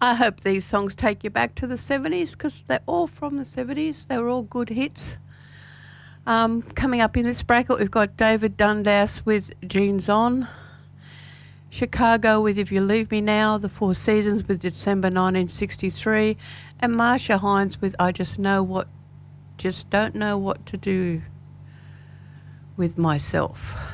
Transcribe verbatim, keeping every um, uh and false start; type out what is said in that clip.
I hope these songs take you back to the seventies because they're all from the seventies. They were all good hits. Um, coming up in this bracket, we've got David Dundas with Jeans On, Chicago with If You Leave Me Now, The Four Seasons with December nineteen sixty-three, and Marcia Hines with I Just Know What, Just Don't Know What to Do with Myself.